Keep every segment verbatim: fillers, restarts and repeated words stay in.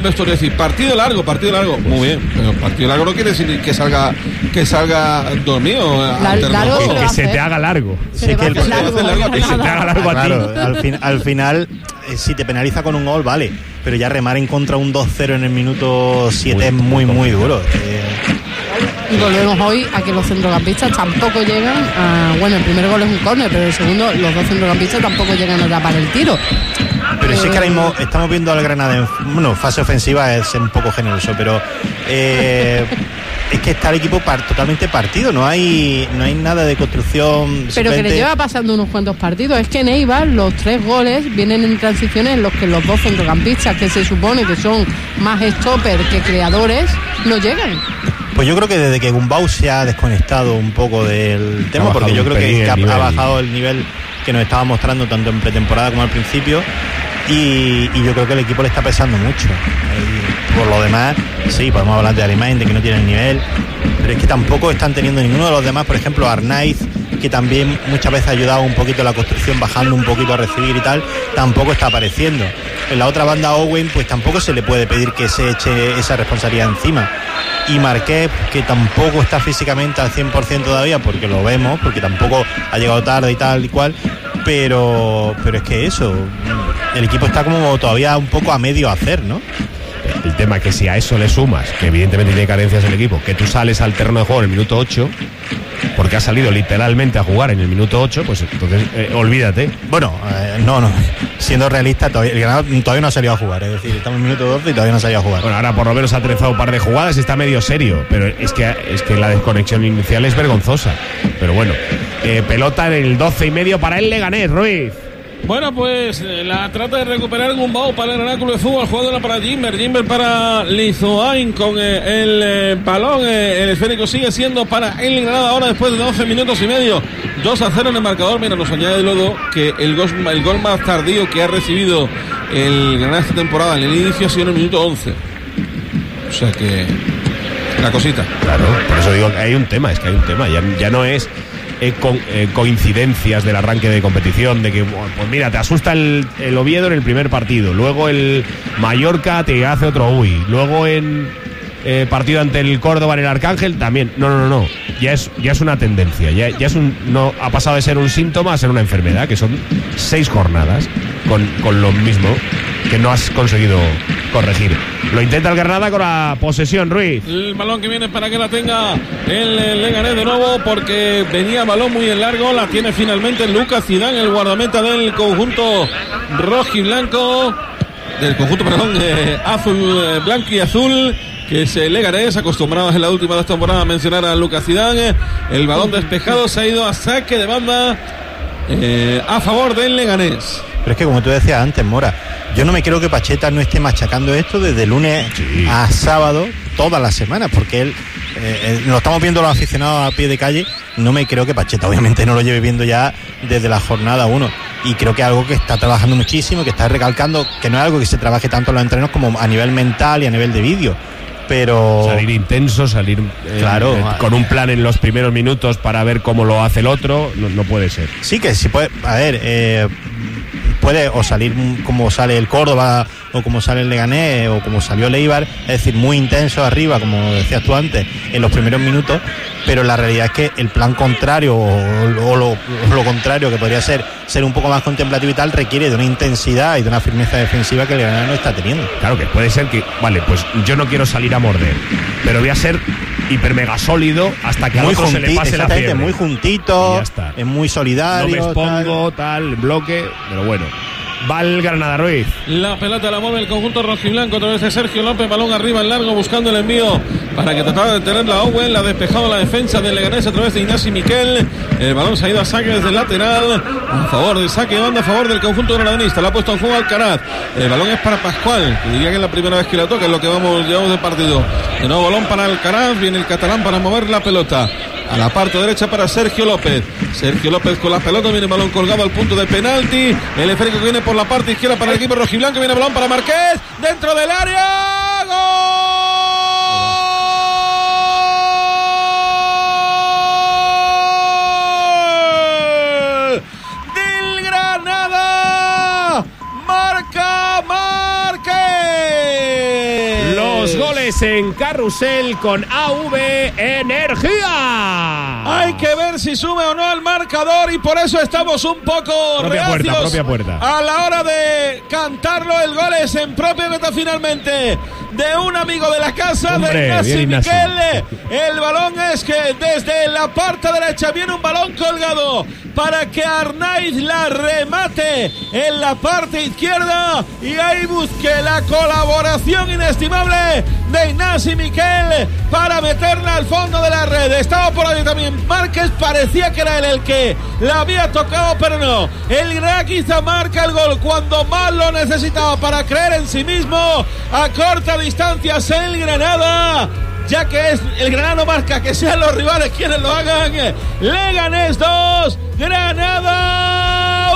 Esto es decir, partido largo, partido largo, muy bien, pero partido largo no quiere decir que salga que salga dormido, La, largo que, que se te haga largo, se, sí, que el, largo, largo, que se te haga largo a ti. Claro, al, fin, al final, eh, si te penaliza con un gol, vale, pero ya remar en contra un dos cero en el minuto siete es muy, muy duro. Eh, Y volvemos hoy a que los centrocampistas tampoco llegan a... Bueno, el primer gol es un córner, pero el segundo, los dos centrocampistas tampoco llegan a tapar el tiro. Pero sí es que ahora mismo estamos viendo al Granada en, bueno, fase ofensiva es un poco generoso, pero eh, es que está el equipo par, totalmente partido, no hay no hay nada de construcción. Pero simplemente... que le lleva pasando unos cuantos partidos. Es que en Eibar los tres goles vienen en transiciones en los que los dos centrocampistas, que se supone que son más stopper que creadores, no llegan. Pues yo creo que desde que Gumbau se ha desconectado un poco del tema, porque yo creo que, que ha, ha bajado el nivel que nos estaba mostrando tanto en pretemporada como al principio, y, y yo creo que el equipo le está pesando mucho. Y por lo demás, sí, podemos hablar de Alemán, de que no tiene el nivel, pero es que tampoco están teniendo ninguno de los demás. Por ejemplo, Arnaiz, que también muchas veces ha ayudado un poquito a la construcción, bajando un poquito a recibir y tal, tampoco está apareciendo. En la otra banda, Owen, pues tampoco se le puede pedir que se eche esa responsabilidad encima. Y Marqués, que tampoco está físicamente al cien por ciento todavía, porque lo vemos, porque tampoco ha llegado tarde y tal y cual, pero pero es que eso, el equipo está como todavía un poco a medio hacer, ¿no? El tema es que si a eso le sumas, que evidentemente tiene carencias el equipo, que tú sales al terreno de juego en el minuto ocho, porque has salido literalmente a jugar en el minuto ocho, pues entonces eh, olvídate. Bueno, eh, no, no, siendo realista, todavía, el Granada todavía no ha salido a jugar, es decir, estamos en el minuto doce y todavía no ha salido a jugar. Bueno, ahora por lo menos ha trenzado un par de jugadas y está medio serio, pero es que es que la desconexión inicial es vergonzosa. Pero bueno, eh, pelota en el doce y medio para el Leganés, Ruiz. Bueno, pues eh, la trata de recuperar Gumbau para el Oráculo de Fútbol, jugándola para Jimber, Jimber para Lizoain con eh, el eh, balón, eh, el esférico sigue siendo para el Granada ahora después de doce minutos y medio, dos a cero en el marcador. Mira, nos añade luego que el gol, el gol más tardío que ha recibido el Granada esta temporada en el inicio ha sido en el minuto once, o sea que la cosita. Claro, por eso digo que hay un tema, es que hay un tema, ya, ya no es... Eh, con, eh, coincidencias del arranque de competición, de que pues mira, te asusta el, el Oviedo en el primer partido, luego el Mallorca te hace otro uy, luego en eh, partido ante el Córdoba en el Arcángel también, no, no, no, no. Ya es, ya es una tendencia, ya, ya es un, no ha pasado de ser un síntoma a ser una enfermedad, que son seis jornadas con, con lo mismo que no has conseguido corregir. Lo intenta el Granada con la posesión, Ruiz. El balón que viene para que la tenga el, el Leganés de nuevo, porque venía balón muy en largo, la tiene finalmente Lucas Zidane, el guardameta del conjunto rojiblanco, del conjunto, perdón, eh, azul, eh, blanco y azul, que es el Leganés, acostumbrados en la última de esta temporada a mencionar a Lucas Zidane. El balón despejado se ha ido a saque de banda eh, a favor del Leganés. Pero es que como tú decías antes, Mora, yo no me creo que Pacheta no esté machacando esto desde lunes sí. a sábado, todas las semanas, porque él, eh, lo estamos viendo los aficionados a pie de calle, no me creo que Pacheta obviamente no lo lleve viendo ya desde la jornada uno, y creo que es algo que está trabajando muchísimo, que está recalcando, que no es algo que se trabaje tanto en los entrenos como a nivel mental y a nivel de vídeo. Pero salir intenso, salir eh, claro, eh, con un plan en los primeros minutos para ver cómo lo hace el otro, no, no puede ser. Sí que sí puede, a ver, eh, puede o salir como sale el Córdoba o como sale el Leganés o como salió el Eibar, es decir, muy intenso arriba, como decías tú antes, en los primeros minutos, pero la realidad es que el plan contrario o, o, lo, o lo contrario, que podría ser ser un poco más contemplativo y tal, requiere de una intensidad y de una firmeza defensiva que el Leganés no está teniendo. Claro, que puede ser que, vale, pues yo no quiero salir a morder, pero voy a ser hiper mega sólido hasta que muy al otro junti- se le pase la fiebre. Muy juntito, ya está. Es muy solidario. No me expongo, tal, tal bloque, pero bueno. Va el Granada, Ruiz. La pelota la mueve el conjunto rojiblanco a través de Sergio López, balón arriba en largo buscando el envío para que tratara de detener a Owen, la ha despejado la defensa del Leganés a través de Ignasi Miquel. El balón se ha ido a saque desde el lateral, a favor del saque de banda, a favor del conjunto granadinista, la ha puesto en juego Alcaraz. El balón es para Pascual, que diría que es la primera vez que la toca, es lo que vamos llevamos de partido. De nuevo balón para Alcaraz, viene el catalán para mover la pelota a la parte derecha para Sergio López. Sergio López con la pelota, viene el balón colgado al punto de penalti. El esférico que viene por la parte izquierda para el equipo rojiblanco, viene el balón para Marqués, dentro del área. ¡Gol! Del Granada. Marca Marqués. goles en Carrusel con A V Energía. Hay que ver si sube o no al marcador y por eso estamos un poco propia reacios puerta, propia puerta. a la hora de cantarlo. El gol es en propia meta finalmente de un amigo de la casa, Hombre, de Ignasi Miquel. El balón es que desde la parte derecha viene un balón colgado para que Arnaiz la remate en la parte izquierda y ahí busque la colaboración inestimable de Ignasi Miquel para meterla al fondo de la red. Estaba por ahí también Márquez, parecía que era él el que la había tocado, pero no. El Granada quizá marca el gol cuando más lo necesitaba para creer en sí mismo. A corta distancia el Granada, ya que es el Granada no marca, que sean los rivales quienes lo hagan. Leganés dos, Granada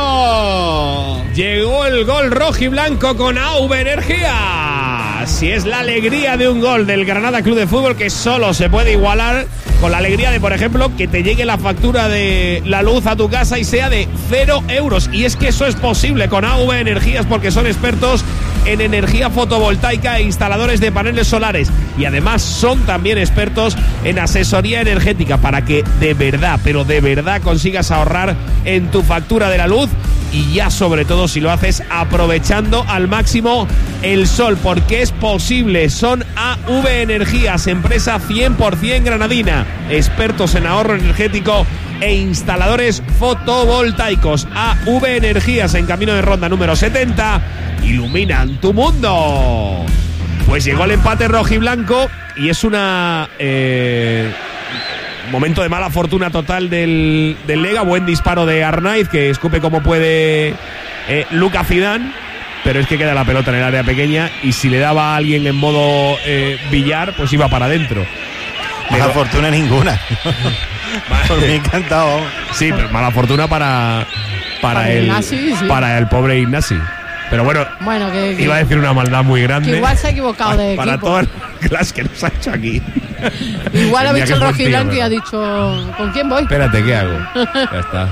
uno. Llegó el gol rojiblanco con A V Energía. Si es la alegría de un gol del Granada Club de Fútbol, que solo se puede igualar con la alegría de, por ejemplo, que te llegue la factura de la luz a tu casa y sea de cero euros. Y es que eso es posible con A V Energías, porque son expertos en energía fotovoltaica e instaladores de paneles solares, y además son también expertos en asesoría energética para que de verdad, pero de verdad consigas ahorrar en tu factura de la luz, y ya sobre todo si lo haces aprovechando al máximo el sol, porque es posible. Son A V Energías, empresa cien por ciento granadina, expertos en ahorro energético e instaladores fotovoltaicos. A V Energías, en Camino de Ronda número setenta, iluminan tu mundo. Pues llegó el empate rojiblanco y es una eh, momento de mala fortuna total del, del Lega. Buen disparo de Arnaiz, que escupe como puede eh, Luca Zidane, pero es que queda la pelota en el área pequeña y si le daba a alguien en modo eh, billar, pues iba para adentro. Mala pero, fortuna ninguna. Por mí encantado. Sí, pero mala fortuna para para, para el Ignasi, sí. para el pobre Ignasi. Pero bueno, bueno que, que, iba a decir una maldad muy grande. Que igual se ha equivocado de para equipo. Para todas las que nos ha hecho aquí. Igual ha visto el rojiblanco y ha dicho, ¿con quién voy? Espérate, ¿qué hago? Ya está.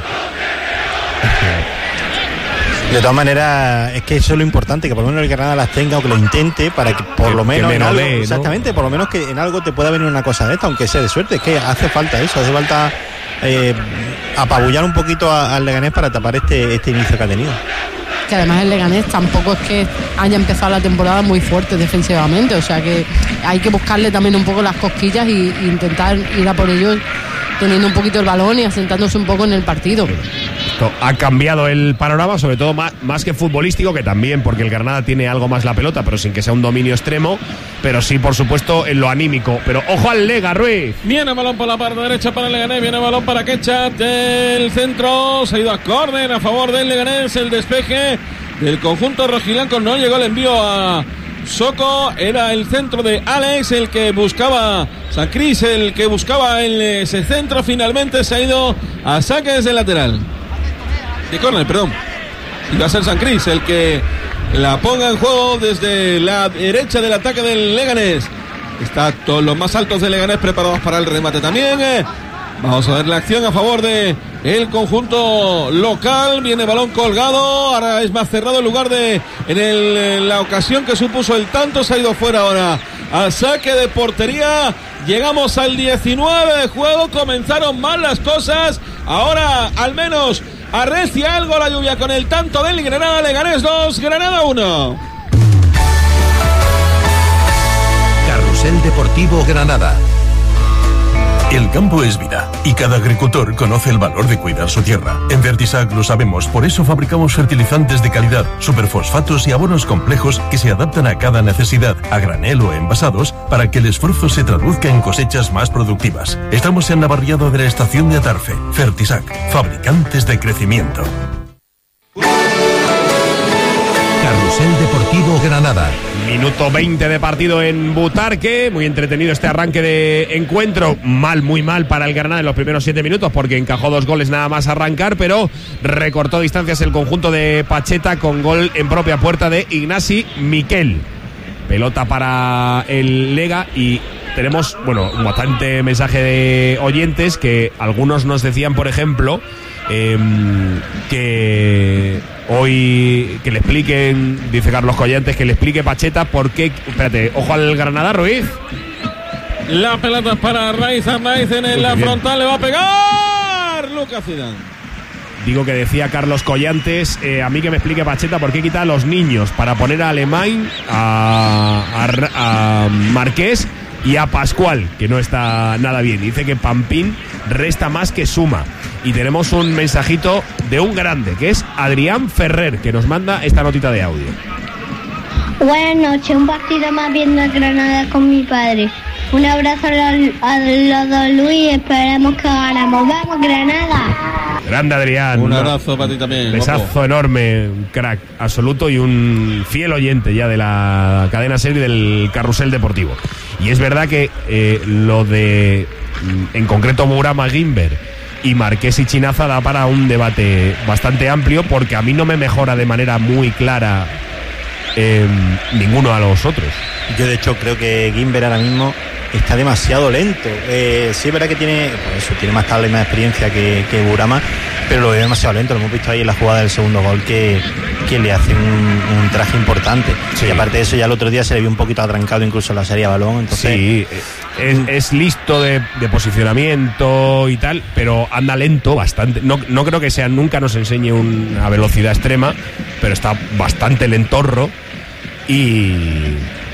De todas maneras, es que eso es lo importante, que por lo menos el Granada las tenga o que lo intente, para que por que, lo menos en algo, dé, ¿no? Exactamente, por lo menos que en algo te pueda venir una cosa de esta, aunque sea de suerte. Es que hace falta eso, hace falta eh, apabullar un poquito a, al Leganés para tapar este, este inicio que ha tenido. Que además el Leganés tampoco es que haya empezado la temporada muy fuerte defensivamente, o sea que hay que buscarle también un poco las cosquillas y, y intentar ir a por ellos teniendo un poquito el balón y asentándose un poco en el partido. Esto ha cambiado el panorama, sobre todo más, más que futbolístico, que también, porque el Granada tiene algo más la pelota, pero sin que sea un dominio extremo, pero sí, por supuesto, en lo anímico. Pero ojo al Lega, Ruiz. Viene balón por la parte derecha para el Leganés, viene balón para Ketchup del centro, se ha ido a córner a favor del Leganés, el despeje del conjunto rojiblanco, no llegó el envío a Soko, era el centro de Alex el que buscaba, San Cris el que buscaba el, ese centro, finalmente se ha ido a saque desde el lateral de córner, perdón, iba a ser San Cris el que la ponga en juego desde la derecha del ataque del Leganés. Está todos los más altos del Leganés preparados para el remate también. Vamos a ver la acción a favor de el conjunto local. Viene balón colgado. Ahora es más cerrado en lugar de en, el, en la ocasión que supuso el tanto. Se ha ido fuera ahora al saque de portería. Llegamos al diecinueve de juego. Comenzaron mal las cosas. Ahora al menos arrecia algo la lluvia con el tanto del Granada. Leganés dos, Granada uno. Carrusel Deportivo Granada. El campo es vida y cada agricultor conoce el valor de cuidar su tierra. En Fertisac lo sabemos, por eso fabricamos fertilizantes de calidad, superfosfatos y abonos complejos que se adaptan a cada necesidad, a granel o envasados, para que el esfuerzo se traduzca en cosechas más productivas. Estamos en la barriada de la estación de Atarfe. Fertisac, fabricantes de crecimiento. Carrusel Deportivo Granada. Minuto veinte de partido en Butarque. Muy entretenido este arranque de encuentro. Mal, muy mal para el Granada en los primeros siete minutos, porque encajó dos goles nada más arrancar, pero recortó distancias el conjunto de Pacheta con gol en propia puerta de Ignasi Miquel. Pelota para el Lega y tenemos, bueno, un bastante mensaje de oyentes que algunos nos decían, por ejemplo, eh, que hoy que le expliquen, dice Carlos Collantes, que le explique Pacheta por qué. Espérate, ojo al Granada, Ruiz. La pelota es para Arnaiz, Arnaiz en el, la bien. frontal, le va a pegar Lucas Zidane. Digo que decía Carlos Collantes, eh, a mí que me explique Pacheta por qué quita a los niños para poner a Alemán, a, a, a Marqués y a Pascual, que no está nada bien. Dice que Pampín resta más que suma. Y tenemos un mensajito de un grande, que es Adrián Ferrer, que nos manda esta notita de audio. Buenas noches, un partido más viendo el Granada con mi padre. Un abrazo a los, a los dos Luis, esperemos que ganemos. ¡Vamos, Granada! Grande Adrián. Un abrazo para ti también. Besazo guapo. Enorme, un crack absoluto y un fiel oyente ya de la cadena SER y del Carrusel Deportivo. Y es verdad que eh, lo de, en concreto, Mourama, Guimber y Marqués y Chinaza da para un debate bastante amplio, porque a mí no me mejora de manera muy clara eh, ninguno a los otros. Yo de hecho creo que Guimber ahora mismo está demasiado lento. Eh, sí es verdad que tiene, pues eso, tiene más tabla y más experiencia que, que Burama, pero lo veo demasiado lento. Lo hemos visto ahí en la jugada del segundo gol que, que le hace un, un traje importante. Sí. Y aparte de eso, ya el otro día se le vio un poquito atrancado incluso en la serie a balón. Entonces, sí, es, es listo de, de posicionamiento y tal, pero anda lento bastante. No, no creo que sea, nunca nos enseñe una velocidad extrema, pero está bastante lentorro. Y, y,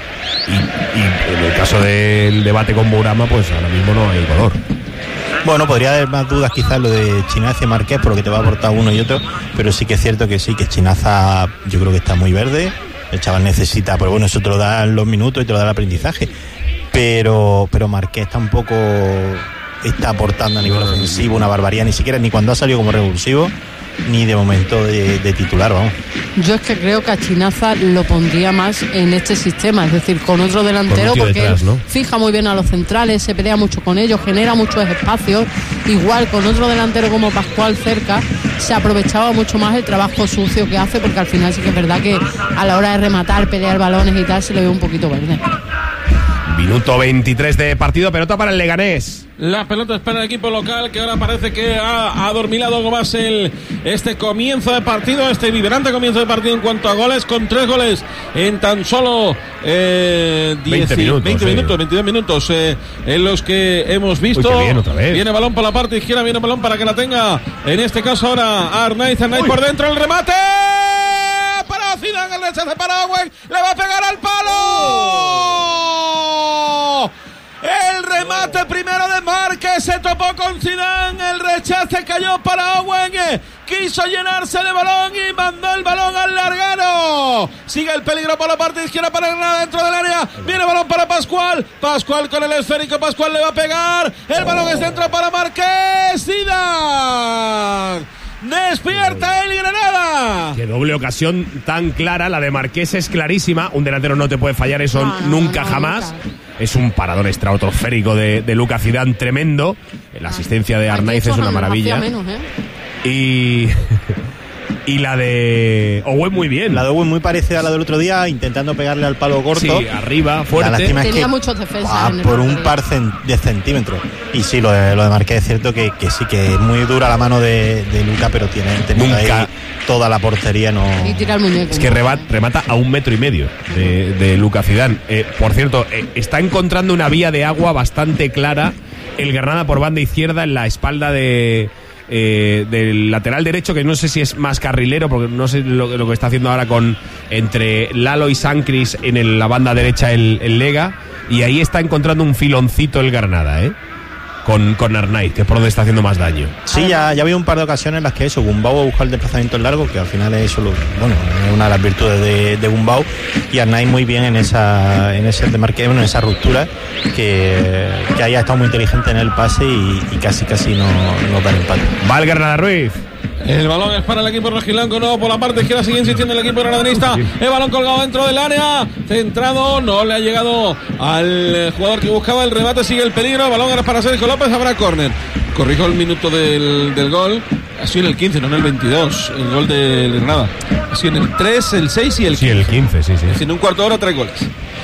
y en el caso del debate con Mourama, pues ahora mismo no hay color. Bueno, podría haber más dudas quizás lo de Chinaza y Marqués, por lo que te va a aportar uno y otro, pero sí que es cierto que sí, que Chinaza yo creo que está muy verde, el chaval necesita, pues bueno, eso te lo dan los minutos y te lo da el aprendizaje, pero, pero Marqués tampoco está aportando a nivel ofensivo una barbaridad, ni siquiera ni cuando ha salido como revulsivo, ni de momento de, de titular, vamos. Yo es que creo que a Chinaza lo pondría más en este sistema, es decir, con otro delantero, con porque detrás, ¿no? Fija muy bien a los centrales, se pelea mucho con ellos, genera muchos espacios. Igual con otro delantero como Pascual cerca, se aprovechaba mucho más el trabajo sucio que hace, porque al final sí que es verdad que a la hora de rematar, pelear balones y tal, se le ve un poquito verde. Minuto veintitrés de partido, pelota para el Leganés. La pelota es para el equipo local, que ahora parece que ha adormilado algo más el, este comienzo de partido, este vibrante comienzo de partido en cuanto a goles, con tres goles en tan solo eh, diez, veinte minutos, veinte minutos sí. veintidós minutos eh, en los que hemos visto. Uy, bien, otra vez. Viene balón por la parte izquierda, viene balón para que la tenga, en este caso ahora Arnaiz, Arnaiz por dentro, el remate para Zidane, el rechace para Owen, le va a pegar al palo. El remate primero de Márquez, se topó con Zidane, el rechace cayó para Owen, quiso llenarse de balón y mandó el balón al larguero. Sigue el peligro por la parte izquierda para Granada dentro del área, viene balón para Pascual, Pascual con el esférico, Pascual le va a pegar, el balón es dentro para Márquez, Zidane. Despierta el Granada. Qué doble ocasión tan clara, la de Marqués es clarísima, un delantero no te puede fallar eso no, nunca no, jamás. Nunca. Es un parador estratosférico de, de Lucas Zidane tremendo. La asistencia de Arnaiz es una maravilla. Menos, ¿eh? Y y la de Owen muy bien. La de Owen muy parecida a la del otro día, intentando pegarle al palo corto. Sí, arriba, fuerte. La Tenía es que, muchos defensas. Ah, en el por un par de centímetros. Y sí, lo de, lo de Marqués es cierto que, que sí, que es muy dura la mano de, de Luca, pero tiene, tiene ahí toda la portería. No... Y tira el muñeco. Es que remata, remata a un metro y medio de, de Lucas Zidane. Eh, por cierto, eh, está encontrando una vía de agua bastante clara el Granada por banda izquierda en la espalda de... Eh, del lateral derecho, que no sé si es más carrilero, porque no sé lo, lo que está haciendo ahora con entre Lalo y Sancris en el, la banda derecha el, el Lega, y ahí está encontrando un filoncito el Granada, ¿eh? Con, con Arnaiz, que es por donde está haciendo más daño. Sí, ya, ya había un par de ocasiones en las que eso, Gumbau busca el desplazamiento largo, que al final es solo, bueno, es una de las virtudes de, de Gumbau, y Arnaiz muy bien en esa en ese demarque, en esa ruptura, que, que haya estado muy inteligente en el pase y, y casi casi no, no da el empate. Va el Granada, Ruiz. El balón es para el equipo rojiblanco, no, por la parte izquierda sigue insistiendo el equipo granadenista. El balón colgado dentro del área, centrado, no le ha llegado al jugador que buscaba el remate, sigue el peligro, el balón era para Sergio López, habrá córner. Corrijo el minuto del, del gol, ha sido en el quince, no en el veintidós, el gol de Granada. Ha sido en el tres, el seis y el quince. Sí, el quince, sí, sí. Es decir, en un cuarto de hora, tres goles.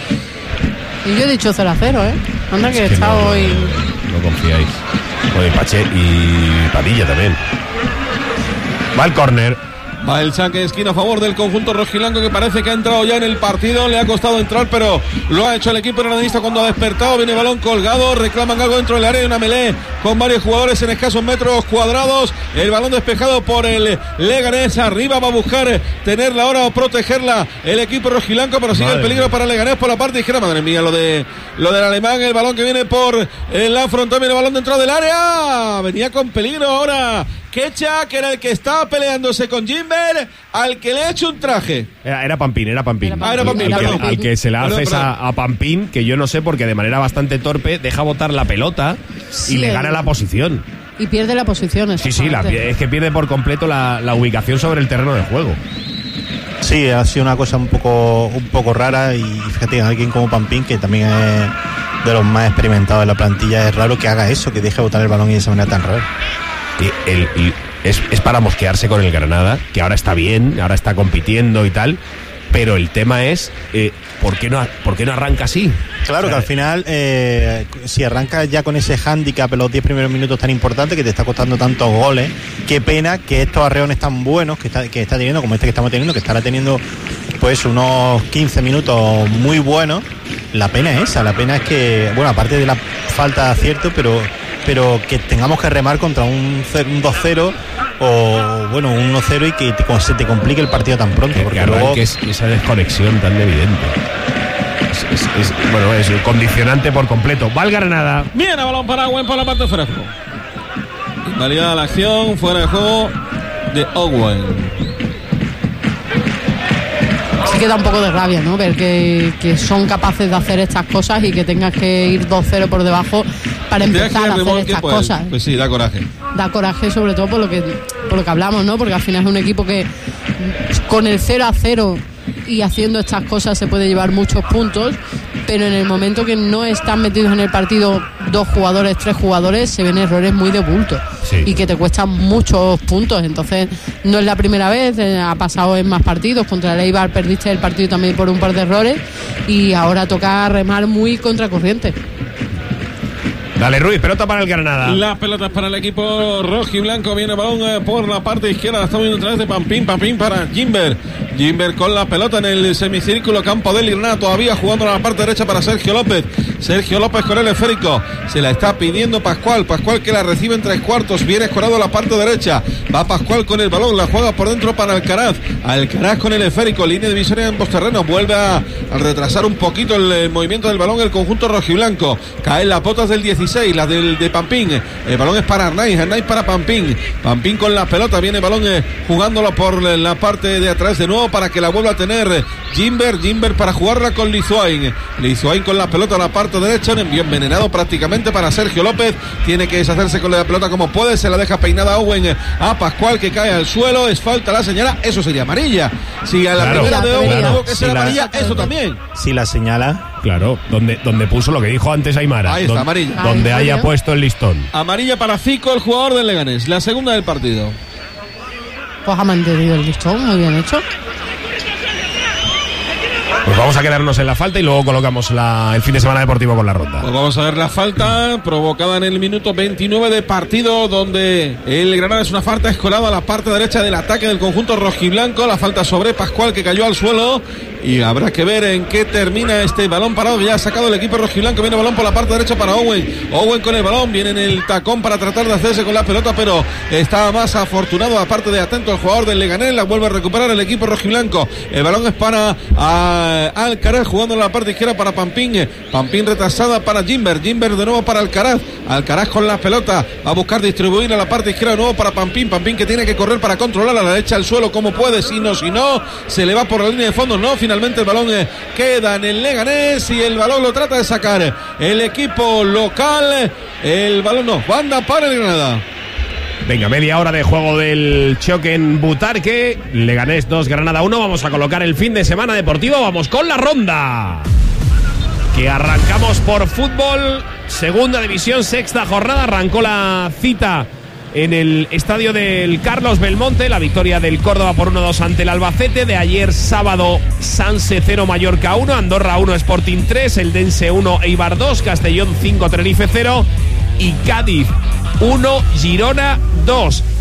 Y yo he dicho cero a cero, ¿eh? Anda que, es que está no, hoy... No confiáis. Oye, Pache y Padilla también. Va el córner. Va el saque de esquina a favor del conjunto rojiblanco, que parece que ha entrado ya en el partido. Le ha costado entrar, pero lo ha hecho el equipo granadista cuando ha despertado. Viene balón colgado, reclaman algo dentro del área. Una melee con varios jugadores en escasos metros cuadrados. El balón despejado por el Leganés. Arriba va a buscar tenerla ahora o protegerla el equipo rojiblanco, pero sigue el peligro para Leganés por la parte izquierda. Madre mía, lo de lo del alemán. El balón que viene por la frontal. Viene el balón dentro del área. Venía con peligro ahora Quecha, que era el que estaba peleándose con Jimber, al que le ha hecho un traje. Era, era Pampín, era Pampín. Ah, era Pampín, al, perdón. que, al que se la Perdón, haces perdón. a, a Pampín, que yo no sé, porque de manera bastante torpe deja botar la pelota Sí, y le gana la posición. Y pierde la posición. Sí, sí, la, es que pierde por completo la, la ubicación sobre el terreno de juego. Sí, ha sido una cosa un poco un poco rara, y fíjate, alguien como Pampín, que también es de los más experimentados de la plantilla, es raro que haga eso, que deje botar el balón y de esa manera tan rara. Y el, y es, es para mosquearse con el Granada, que ahora está bien, ahora está compitiendo y tal, pero el tema es, eh, ¿por qué no, por qué no arranca así? Claro, que al final, eh, si arrancas ya con ese hándicap en los diez primeros minutos tan importante, que te está costando tantos goles, qué pena que estos arreones tan buenos que está, que está teniendo, como este que estamos teniendo, que estará teniendo pues unos quince minutos muy buenos. La pena es esa, la pena es que, bueno, aparte de la falta de acierto, pero pero que tengamos que remar contra un, un dos cero o, bueno, un uno cero, y que te, se te complique el partido tan pronto. Que, porque que luego es esa desconexión tan evidente. Es, es, es, bueno, es el condicionante por completo. Va el Granada. Viene balón para Owen por la parte fresco. Invalidada la acción, fuera de juego de Owen. Sí que da un poco de rabia, ¿no? Ver que, que son capaces de hacer estas cosas y que tengas que ir dos cero por debajo para empezar a hacer estas pues, cosas. Pues sí, da coraje. Da coraje, sobre todo por lo que por lo que hablamos, ¿no? Porque al final es un equipo que con el cero a cero y haciendo estas cosas se puede llevar muchos puntos, pero en el momento que no están metidos en el partido dos jugadores, tres jugadores, se ven errores muy de bulto, sí, y que te cuestan muchos puntos. Entonces no es la primera vez, eh, ha pasado en más partidos. Contra el Eibar perdiste el partido también por un par de errores, y ahora toca remar muy contracorriente. Dale, Ruiz, pelota para el Granada. Las pelotas para el equipo rojo y blanco. Viene balón eh, por la parte izquierda. La estamos viendo otra vez de Pampín. Pampín para Jimber. Jimber con la pelota en el semicírculo campo del Granada. Todavía jugando a la parte derecha para Sergio López. Sergio López con el esférico. Se la está pidiendo Pascual. Pascual que la recibe en tres cuartos. Viene escorado a la parte derecha. Va Pascual con el balón. La juega por dentro para Alcaraz. Alcaraz con el esférico. Línea divisoria en ambos terrenos. Vuelve a, a retrasar un poquito el, el movimiento del balón el conjunto rojiblanco. Caen las botas del dieciséis. La del de Pampín. El balón es para Arnaiz. Arnaiz para Pampín. Pampín con la pelota. Viene el balón eh, jugándolo por la parte de atrás de nuevo para que la vuelva a tener Jimber. Jimber para jugarla con Lizuain. Lizuain con la pelota a la parte derecha. Un envío envenenado prácticamente para Sergio López. Tiene que deshacerse con la pelota como puede. Se la deja peinada a Owen a Pascual, que cae al suelo. Es falta, la señala. Eso sería amarilla. Si a la Claro, primera de Owen claro. tuvo que Si ser la- amarilla, eso también. si la señala, Claro, donde, donde puso lo que dijo antes Aymara. Ahí está, Don- amarilla. Donde Ahí, haya Julio. puesto el listón. Amarilla para Fico, el jugador del Leganés. La segunda del partido. Pues ha mantenido el listón, muy bien hecho. Pues vamos a quedarnos en la falta y luego colocamos la, el fin de semana deportivo con la ronda. Pues vamos a ver la falta provocada en el minuto veintinueve de partido, donde el Granada es una falta escolada a la parte derecha del ataque del conjunto rojiblanco. La falta sobre Pascual, que cayó al suelo, y habrá que ver en qué termina este balón parado que ya ha sacado el equipo rojiblanco. Viene el balón por la parte derecha para Owen. Owen con el balón, viene en el tacón para tratar de hacerse con la pelota, pero estaba más afortunado, aparte de atento el jugador del Leganés. La vuelve a recuperar el equipo rojiblanco. El balón es para a, Alcaraz, jugando en la parte izquierda para Pampín. Pampín retrasada para Jimber. Jimber de nuevo para Alcaraz. Alcaraz con la pelota. Va a buscar distribuir a la parte izquierda de nuevo para Pampín. Pampín que tiene que correr para controlar a la derecha el suelo como puede. Si no, si no, se le va por la línea de fondo. No, finalmente el balón eh, queda en el Leganés y el balón lo trata de sacar el equipo local. El balón no, banda para el Granada. Venga, media hora de juego del choque en Butarque. Leganés dos, Granada uno. Vamos a colocar el fin de semana deportivo. Vamos con la ronda. Que arrancamos por fútbol. Segunda división, sexta jornada. Arrancó la cita en el estadio del Carlos Belmonte. La victoria del Córdoba por uno dos ante el Albacete. De ayer sábado, Sanse cero, Mallorca uno. Andorra uno, Sporting tres. Eldense uno, Eibar dos. Castellón cinco, Tenerife cero. Y Cádiz uno, Girona dos.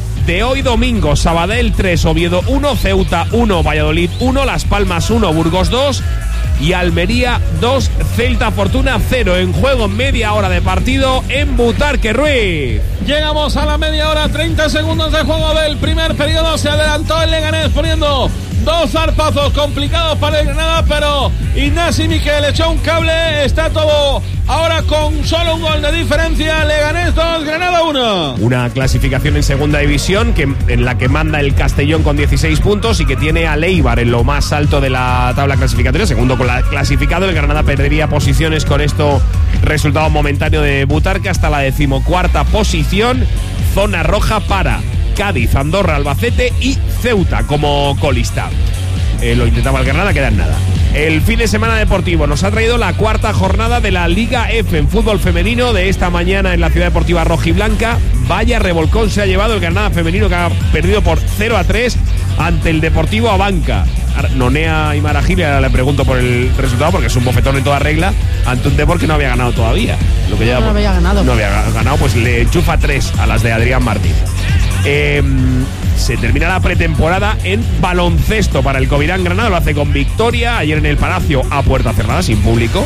de hoy domingo: Sabadell tres, Oviedo uno, Ceuta uno, Valladolid uno, Las Palmas uno, Burgos dos y Almería dos, Celta Fortuna cero. En juego media hora de partido en Butarque, Ruiz. Llegamos a la media hora, treinta segundos de juego del primer periodo. Se adelantó el Leganés poniendo dos zarpazos complicados para el Granada, pero Ignasi Miquel echó un cable. Está todo ahora con solo un gol de diferencia. Leganés dos, Granada uno. Una clasificación en segunda división que, en la que manda el Castellón con dieciséis puntos y que tiene a Leibar en lo más alto de la tabla clasificatoria, segundo con la clasificado. El Granada perdería posiciones con esto, resultado momentáneo de Butarque, hasta la decimocuarta posición. Zona roja para Cádiz, Andorra, Albacete y Ceuta como colista. Eh, lo intentaba el Granada, queda en nada. El fin de semana deportivo nos ha traído la cuarta jornada de la Liga F en fútbol femenino de esta mañana en la Ciudad Deportiva Rojiblanca. Vaya revolcón se ha llevado el Granada femenino, que ha perdido por cero a tres ante el Deportivo Abanca. Nonea y Maragil, ahora le pregunto por el resultado, porque es un bofetón en toda regla ante un Depor que no había ganado todavía. Lo que ya no había ganado. No había ganado, pues le enchufa tres a las de Adrián Martín. Eh, se termina la pretemporada en baloncesto para el Covirán Granada. Lo hace con victoria ayer en el Palacio a puerta cerrada, sin público.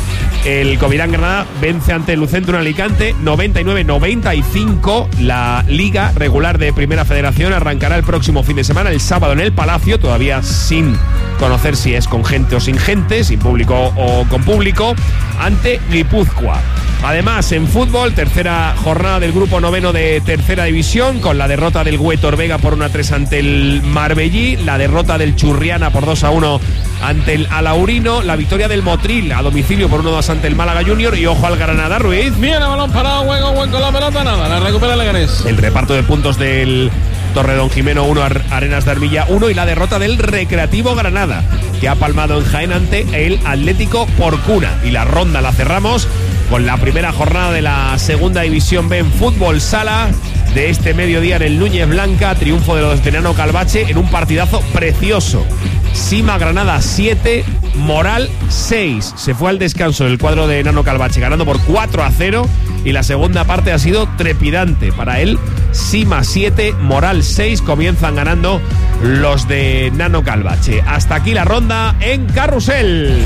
El Covirán Granada vence ante el Lucentro en Alicante noventa y nueve a noventa y cinco. La liga regular de Primera Federación arrancará el próximo fin de semana, el sábado, en el Palacio, todavía sin conocer si es con gente o sin gente, sin público o con público, ante Guipúzcoa. Además, en fútbol, tercera jornada del grupo noveno de tercera división, con la derrota del Huétor Vega por uno a tres ante el Marbellí, la derrota del Churriana por dos a uno ante el Alaurino, la victoria del Motril a domicilio por uno a dos ante el Málaga Junior, y ojo al Granada, Ruiz. Bien, a balón parado, buen buen con la pelota, nada, la recupera el Leganés. El reparto de puntos del Torredón Jimeno uno, Arenas de Armilla uno, y la derrota del Recreativo Granada, que ha palmado en Jaén ante el Atlético Porcuna. Y la ronda la cerramos con la primera jornada de la segunda división B en fútbol sala de este mediodía en el Núñez Blanca. Triunfo de los de Nano Calvache en un partidazo precioso. Sima Granada siete, Moral seis. Se fue al descanso el cuadro de Nano Calvache ganando por cuatro a cero, y la segunda parte ha sido trepidante para él. Sima siete, Moral seis. Comienzan ganando los de Nano Calvache. Hasta aquí la ronda en Carrusel.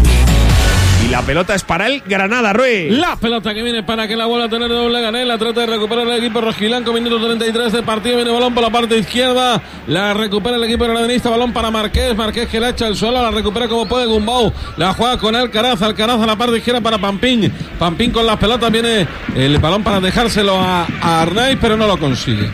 Y la pelota es para el Granada, Ruiz. La pelota que viene para que la vuelva a tener doble Leganés. La trata de recuperar el equipo rojiblanco. Minuto treinta y tres de partido. Viene balón por la parte izquierda. La recupera el equipo granadinista. Balón para Marqués. Marqués que la echa al suelo. La recupera como puede Gumbau. La juega con Alcaraz. Alcaraz a la parte izquierda para Pampín. Pampín con las pelotas. Viene el balón para dejárselo a, a Arnaiz, pero no lo consigue.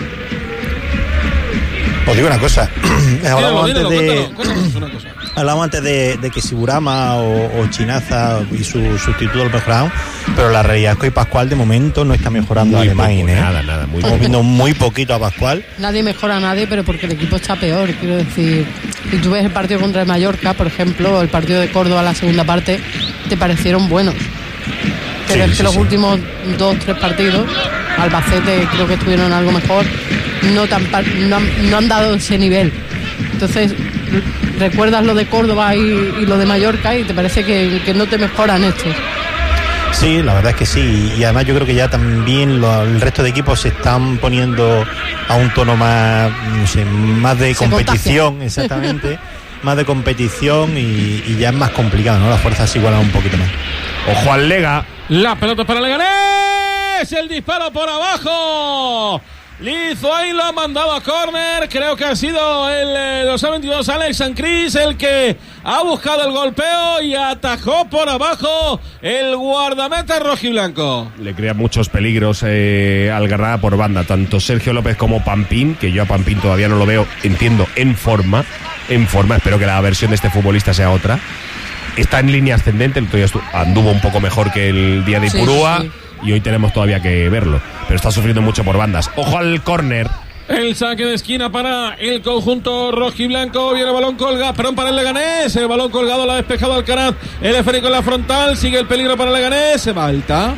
Os digo una cosa. Hablamos antes dígalo, de... cuéntanos, cuéntanos una cosa. Hablamos antes de, de que si Burama o, o Chinaza y su sustituto lo mejoraron, pero la realidad es que hoy Pascual de momento no está mejorando a Alemán, ¿eh? Nada, nada, muy Estamos viendo muy poquito a Pascual. Nadie mejora a nadie, pero porque el equipo está peor, quiero decir. Si tú ves el partido contra el Mallorca, por ejemplo, o el partido de Córdoba, la segunda parte, te parecieron buenos. Pero sí, es que sí, los sí. últimos dos, tres partidos, Albacete creo que estuvieron algo mejor, no, tan, no, han, no han dado ese nivel. Entonces, recuerdas lo de Córdoba y, y lo de Mallorca y te parece que, que no te mejoran estos. Sí, la verdad es que sí, y además yo creo que ya también lo, el resto de equipos se están poniendo a un tono más, no sé, más de se competición, contagia. Exactamente, más de competición y, y ya es más complicado, ¿no? Las fuerzas se igualan un poquito más. Ojo al Lega. La pelota para Leganés, el disparo por abajo. Lizo ahí, lo ha mandado a córner. Creo que ha sido el eh, dos a veintidós Alex Sancris el que ha buscado el golpeo y atajó por abajo el guardameta rojiblanco. Le crea muchos peligros eh, al Granada por banda, tanto Sergio López como Pampín, que yo a Pampín todavía no lo veo, entiendo, en forma. En forma, espero que la versión de este futbolista sea otra. Está en línea ascendente, el otro día anduvo un poco mejor que el día de Ipurúa. Sí, sí. Y hoy tenemos todavía que verlo, pero está sufriendo mucho por bandas. Ojo al córner. El saque de esquina para el conjunto rojiblanco. Viene el balón colgado, perdón, para el Leganés. El balón colgado, la ha despejado Alcaraz. El esférico en la frontal, sigue el peligro para el Leganés. Se va alta.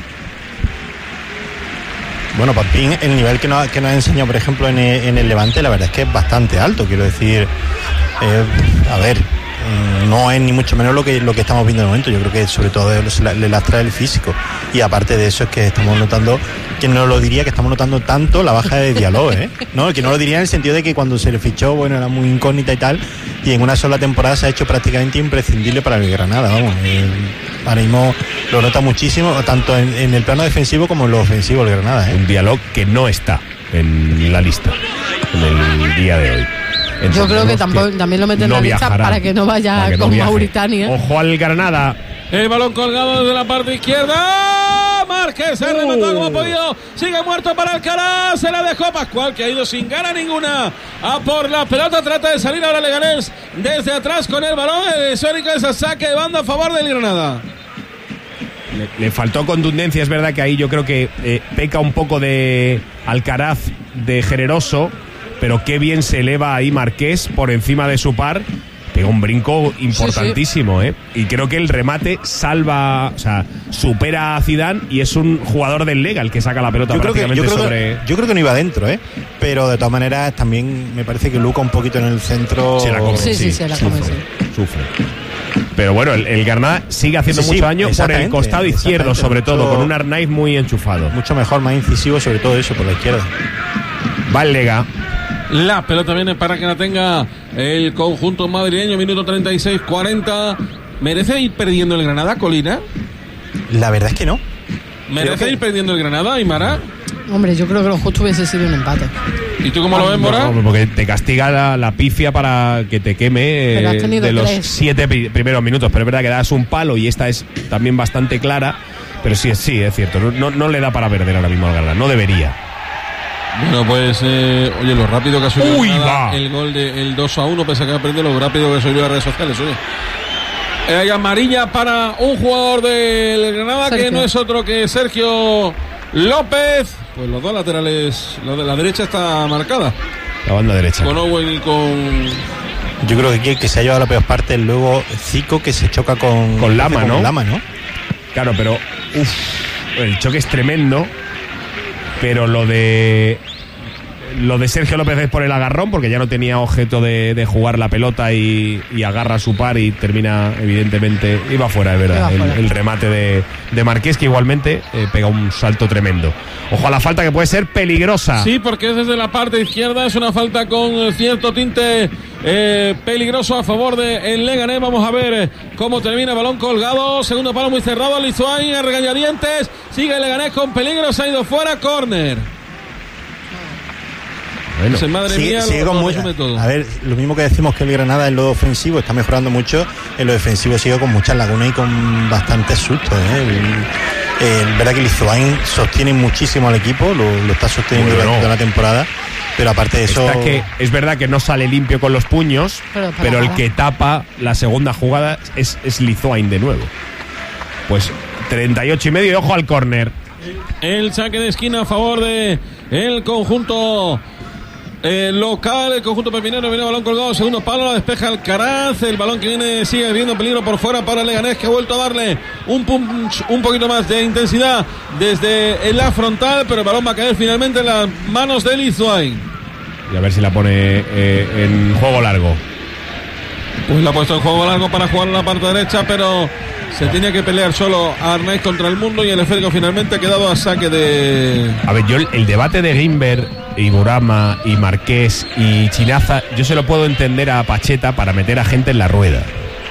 Bueno, Pampín, el nivel que nos, que nos ha enseñado, por ejemplo, en el, en el Levante, la verdad es que es bastante alto. Quiero decir, eh, a ver, no es ni mucho menos lo que lo que estamos viendo de momento. Yo creo que sobre todo le lastra el físico, y aparte de eso es que estamos notando, que no lo diría, que estamos notando tanto la baja de Diallo, ¿eh? No, que no lo diría en el sentido de que cuando se le fichó, bueno, era muy incógnita y tal, y en una sola temporada se ha hecho prácticamente imprescindible para el Granada, vamos. Eh, ahora mismo lo nota muchísimo, tanto en, en el plano defensivo como en lo ofensivo el Granada, ¿eh? Un Diallo que no está en la lista en el día de hoy. Entonces, yo creo que, tampoco, que también lo meten en no la lista para que no vaya que con no Mauritania. Ojo al Granada. El balón colgado desde la parte izquierda. Márquez se ha rematado como ha podido. Sigue muerto para Alcaraz. Se la dejó Pascual, que ha ido sin gana ninguna a por la pelota. Trata de salir ahora Leganés desde atrás con el balón. El histórico es a saque de banda a favor del Granada. Le, le faltó contundencia. Es verdad que ahí yo creo que eh, peca un poco de Alcaraz de generoso. Pero qué bien se eleva ahí Marqués por encima de su par. Pega un brinco importantísimo, sí, sí. ¿eh? Y creo que el remate salva, o sea, supera a Zidane, y es un jugador del Lega el que saca la pelota yo prácticamente creo que, yo sobre... Creo que, yo creo que no iba adentro, ¿eh? Pero de todas maneras también me parece que Luca un poquito en el centro... Se la come, sí, sí, sí, se la come, sufre, sí. sufre. Pero bueno, el, el Granada sigue haciendo sí, mucho sí, daño por el costado izquierdo, sobre todo, mucho, con un Arnaiz muy enchufado. Mucho mejor, más incisivo, sobre todo eso, por la izquierda. Va el Lega. La pelota viene para que la tenga el conjunto madrileño, minuto treinta y seis cuarenta. ¿Merece ir perdiendo el Granada, Colina? La verdad es que no. ¿Merece que... ir perdiendo el Granada, Aymara? Hombre, yo creo que lo justo hubiese sido un empate. ¿Y tú cómo ah, lo ves, Mora? No, porque te castiga la, la pifia para que te queme eh, de los tres. siete pri- primeros minutos. Pero es verdad que das un palo y esta es también bastante clara. Pero sí, sí, es cierto. No, no, no le da para perder ahora mismo al Granada. No debería. Bueno, pues, eh, oye, lo rápido que ha subido Uy, Granada, el gol del dos a uno, pese a que ha aprendido lo rápido que subió a redes sociales, oye. Eh, hay amarilla para un jugador del Granada, Sergio, que no es otro que Sergio López. Pues los dos laterales, la de la derecha está marcada. La banda derecha. Con Owen y con... Yo creo que aquí el que se ha llevado la peor parte es luego Zico, que se choca con... Con Lama, ¿no? Con Lama, ¿no? Claro, pero... Uf, el choque es tremendo. Pero lo de lo de Sergio López es por el agarrón, porque ya no tenía objeto de, de jugar la pelota y, y agarra a su par y termina, evidentemente, iba fuera, es verdad, el, el remate de, de Marqués, que igualmente eh, pega un salto tremendo. Ojo a la falta, que puede ser peligrosa. Sí, porque es desde la parte izquierda, es una falta con cierto tinte eh, peligroso a favor de el Leganés. Vamos a ver cómo termina, balón colgado, segundo palo muy cerrado, Lizoain a regañadientes, sigue el Leganés con peligro, se ha ido fuera, córner. Bueno, Entonces, madre sigue, mía, sigue lo, con lo mucha, a ver, lo mismo que decimos que el Granada en lo ofensivo está mejorando mucho, en lo defensivo sigue con muchas lagunas y con bastantes sustos, ¿eh? El, el, verdad que Lizoain sostiene muchísimo al equipo, lo, lo está sosteniendo bueno, durante toda la temporada, pero aparte de eso... Está que es verdad que no sale limpio con los puños, pero, pero el que tapa la segunda jugada es, es Lizoain de nuevo. Pues treinta y ocho y medio, y ojo al córner. El saque de esquina a favor de el conjunto... El local, el conjunto pepinero, viene el balón colgado, segundo palo, la despeja Alcaraz, el balón que viene sigue viendo peligro por fuera para el Leganés, que ha vuelto a darle un punch, un poquito más de intensidad desde la frontal, pero el balón va a caer finalmente en las manos de Lizoain. Y a ver si la pone eh, en juego largo. Pues la ha puesto en juego largo para jugar en la parte derecha, pero se tenía que pelear solo a Arnaiz contra el mundo, y el esférico finalmente ha quedado a saque de... A ver, yo el, el debate de Guimber y Burama y Marqués y Chinaza, yo se lo puedo entender a Pacheta para meter a gente en la rueda.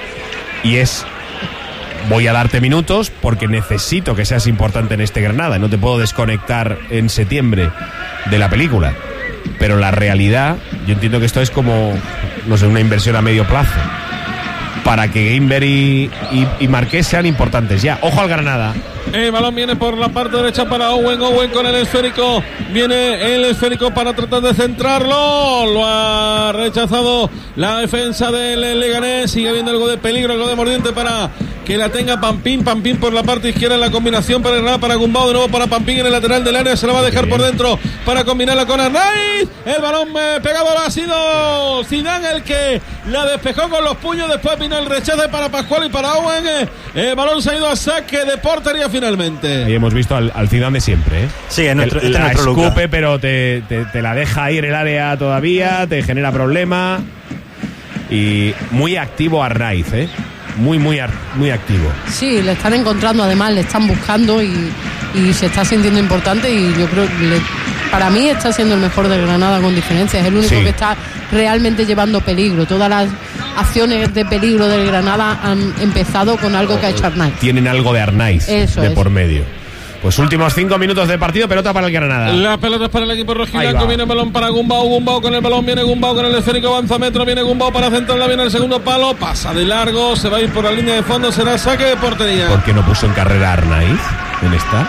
Y es, voy a darte minutos porque necesito que seas importante en este Granada, no te puedo desconectar en septiembre de la película. Pero la realidad, yo entiendo que esto es como, no sé, una inversión a medio plazo, para que Guimber y, y, y Marqués sean importantes ya. Ojo al Granada. El balón viene por la parte derecha para Owen. Owen con el esférico. Viene el esférico para tratar de centrarlo. Lo ha rechazado la defensa del Leganés. Sigue viendo algo de peligro, algo de mordiente para que la tenga Pampín. Pampín por la parte izquierda en la combinación para Granada, para Gumbao. De nuevo para Pampín en el lateral del área. Se la va a dejar por dentro para combinarla con Arnaiz. El balón pegado ha sido Zidane el que la despejó con los puños. Después vino el rechace para Pascual y para Owen. El balón se ha ido a saque de portería finalmente. Ahí hemos visto al, al Zidane de siempre, ¿eh? Sí, es nuestro, el, este la nuestro escupe, Luca. Pero te, te, te la deja ahí en el área todavía, te genera problema. Y muy activo Arnaiz, ¿eh? Muy, muy, muy activo. Sí, le están encontrando, además le están buscando y, y se está sintiendo importante y yo creo que le, para mí está siendo el mejor de Granada con diferencia. Es el único sí. que está realmente llevando peligro. Todas las acciones de peligro del Granada han empezado con algo oh, que ha hecho Arnaiz. Tienen algo de Arnaiz Eso de es. por medio. Pues últimos cinco minutos de partido, pelota para el Granada. La pelota es para el equipo rojiblanco, viene el balón para Gumbau, Gumbau con el balón, viene Gumbau con el esférico, avanza metro, viene Gumbau para centrarla, viene el segundo palo, pasa de largo, se va a ir por la línea de fondo, será saque de portería. ¿Por qué no puso en carrera a Arnaiz? ¿Dónde está?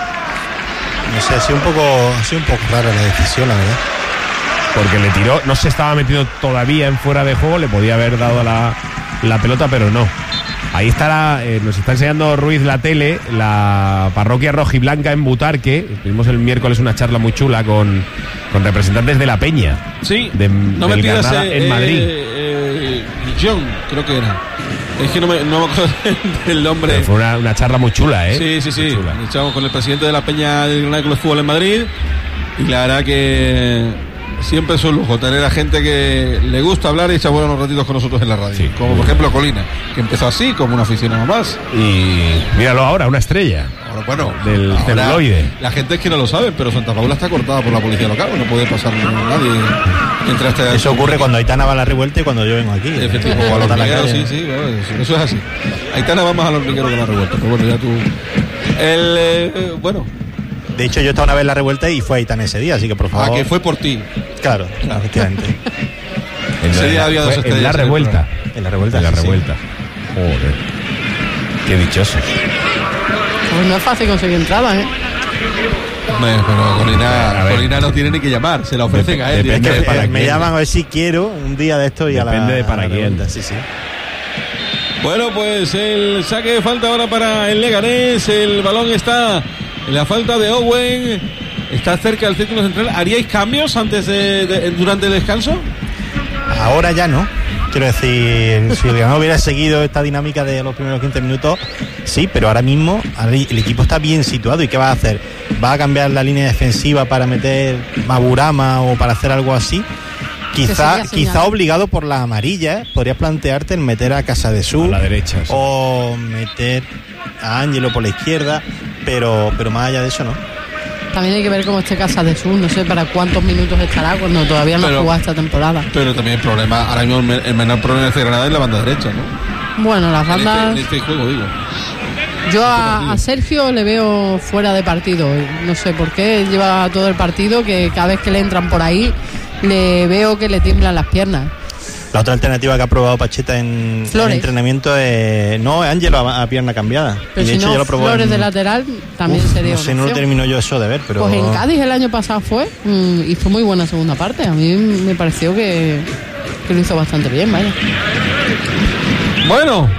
No sé, ha sido un poco, ha sido un poco rara la decisión, la verdad. Porque le tiró, no se estaba metido todavía en fuera de juego, le podía haber dado la, la pelota, pero no. Ahí está, la, eh, nos está enseñando Ruiz la tele, la parroquia rojiblanca en Butarque. Tuvimos el miércoles una charla muy chula con, con representantes de la Peña. Sí, de, no del me pidas Granada eh, en Madrid. Eh, John, creo que era. Es que no me, no me acuerdo del nombre. Pero fue una, una charla muy chula, ¿eh? Sí, sí, sí. Chula. Echamos con el presidente de la Peña del Granada Club de Fútbol en Madrid. Y la verdad que siempre es un lujo tener a gente que le gusta hablar y echar buenos ratitos con nosotros en la radio. Sí. Como por ejemplo Colina, que empezó así, como un aficionado más. Y míralo ahora, una estrella. Ahora, bueno, del ahora, celuloide. La gente es que no lo sabe, pero Santa Paula está cortada por la policía local. No puede pasar nadie entre este. Eso ocurre cuando Aitana va a la revuelta y cuando yo vengo aquí. Efectivamente, o a los hormigueros, sí, sí, bueno, eso es así. Aitana va más a los hormigueros que a la revuelta. Pero bueno, ya tú. El. Eh, bueno. De hecho, yo estaba una vez en la revuelta y fue Aitana ese día, así que por favor. Ah, que fue por ti. Claro, claro, efectivamente. Ese día había dos estrellas. En la revuelta. En la revuelta. En la sí, revuelta. Sí. Joder. Qué dichosos. Pues no es fácil conseguir entradas, ¿eh? No, pero Colina, Colina no tiene ni que llamar, se la ofrecen a él. Depende de para me quién. Llaman a ver si quiero un día de esto y depende a la. Depende de para la quién. Revuelta, sí, sí. Bueno, pues el saque de falta ahora para el Leganés. El balón está en la falta de Owen. Está cerca del círculo central. ¿Haríais cambios antes de, de durante el descanso? Ahora ya no. Quiero decir, si el Granada hubiera seguido esta dinámica de los primeros quince minutos, sí, pero ahora mismo el equipo está bien situado. ¿Y qué va a hacer? ¿Va a cambiar la línea defensiva para meter Maburama o para hacer algo así? Quizá, quizá obligado por la amarilla, ¿eh? Podrías plantearte el meter a Casadesús a la derecha, sí. O meter a Ángelo por la izquierda, pero, pero más allá de eso no. También hay que ver cómo esté Casadesús, no sé para cuántos minutos estará cuando todavía no ha jugado esta temporada. Pero también el problema, ahora mismo el menor problema de Granada es la banda derecha, ¿no? Bueno, las bandas. En este, en este juego, digo. Yo a, a Sergio le veo fuera de partido. No sé por qué lleva todo el partido, que cada vez que le entran por ahí le veo que le tiemblan las piernas. La otra alternativa que ha probado Pacheta en, en entrenamiento es no, Ángelo a, a pierna cambiada. Pero y de si hecho no, ya lo probó Flores en, de lateral también uf, sería no sé, no lo termino yo eso de ver, pero pues en Cádiz el año pasado fue mmm, y fue muy buena segunda parte. A mí me pareció que, que lo hizo bastante bien, vaya. Bueno,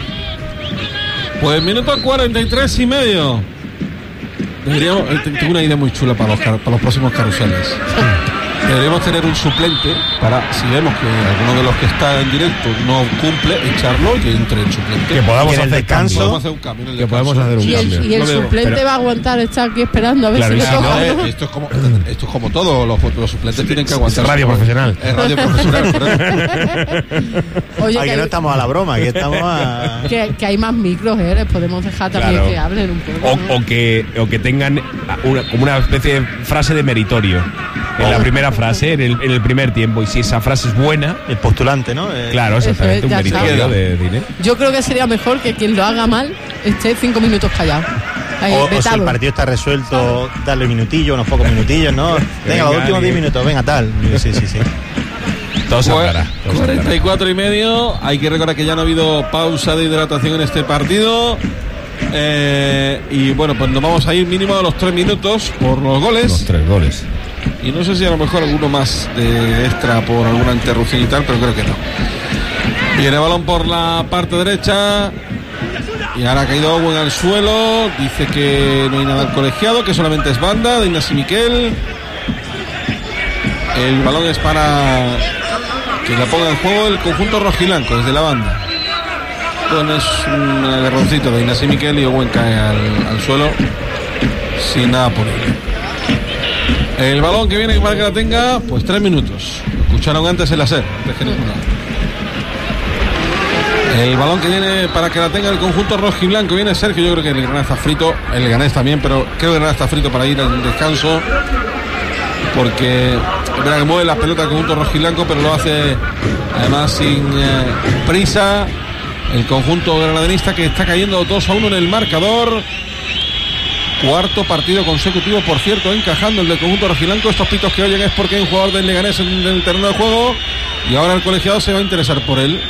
pues minuto cuarenta y tres y medio. Deberíamos, tengo una idea muy chula para los, para los próximos carruseles. Deberíamos tener un suplente para, si vemos que alguno de los que está en directo no cumple, echarlo y que entre el suplente. Que podamos hacer descanso. Podemos hacer un cambio. En el que podemos hacer un y cambio. El, y el suplente pero, va a aguantar, está aquí esperando a ver claro, si le si toca. No, esto, es como, esto es como todo, los, los suplentes tienen que aguantar. Es radio profesional. Es radio profesional. Oye, Aquí que no hay, estamos a la broma, aquí estamos a. Que, que hay más micros, ¿eh? Les podemos dejar también claro. que hablen un poco. O, ¿no? o, que, o que tengan una, como una especie de frase de meritorio. En oh. la primera frase, en el, en el primer tiempo. Y si esa frase es buena. El postulante, ¿no? Eh, claro, exactamente. Un meritorio de dinero. Yo creo que sería mejor que quien lo haga mal esté cinco minutos callado. Ahí, o, o si el partido está resuelto, darle minutillo, unos pocos minutillos, ¿no? Venga, venga los últimos diez minutos, venga, tal. Sí, sí, sí. Todo se aclara. cuarenta y cuatro y medio. Hay que recordar que ya no ha habido pausa de hidratación en este partido. Eh, y bueno, pues nos vamos a ir mínimo a los tres minutos por los goles. Los tres goles. Y no sé si a lo mejor alguno más de extra por alguna interrupción y tal, pero creo que no. Viene el balón por la parte derecha. Y ahora ha caído Owen al suelo. Dice que no hay nada al colegiado, que solamente es banda de Ignasi Miquel. El balón es para que la ponga en juego el conjunto rojiblanco desde la banda. Bueno, es un agarroncito de Ignasi Miquel y Owen cae al, al suelo sin nada por ello. El balón que viene para que la tenga, pues tres minutos. Lo escucharon antes en la SER. El balón que viene para que la tenga el conjunto rojiblanco. Viene Sergio, yo creo que el Granada está frito. El Leganés también, pero creo que el Granada está frito para ir al descanso. Porque es verdad que mueve la pelota el conjunto rojiblanco, pero lo hace además sin eh, prisa. El conjunto granadenista, que está cayendo dos a uno en el marcador. Cuarto partido consecutivo, por cierto, encajando el del conjunto rojiblanco. Estos pitos que oyen es porque hay un jugador del Leganés en el terreno de juego. Y ahora el colegiado se va a interesar por él.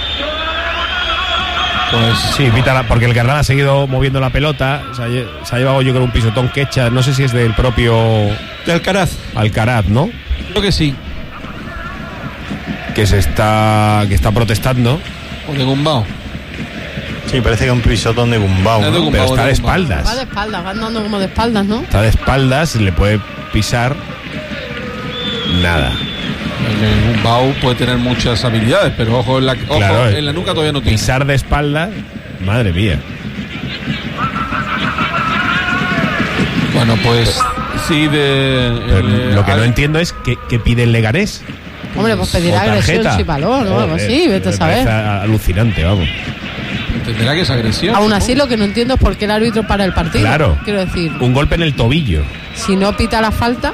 Pues sí, pita porque el Granada ha seguido moviendo la pelota. Se ha, se ha llevado, yo creo, un pisotón que echa. No sé si es del propio de Alcaraz. Alcaraz, ¿no? Creo que sí. Que se está que está protestando. O de Gumbao. Sí, parece que es un pisotón de Gumbao, ¿no? de Gumbao, pero está de, de espaldas. Va de espaldas, va andando como de espaldas, ¿no? Está de espaldas, le puede pisar. Nada. Gumbao puede tener muchas habilidades, pero ojo en la, ojo, claro, en la nuca todavía no tiene. Pisar de espaldas, madre mía. Bueno, pues sí, de. El, lo que al... no entiendo es que, que pide el Leganés. Hombre, pues pedirá agresión sin valor o algo así, vete a saber. Alucinante, vamos. Entenderá que es agresión. Aún así, lo que no entiendo es por qué el árbitro para el partido. Claro. Quiero decir. Un golpe en el tobillo. Si no pita la falta.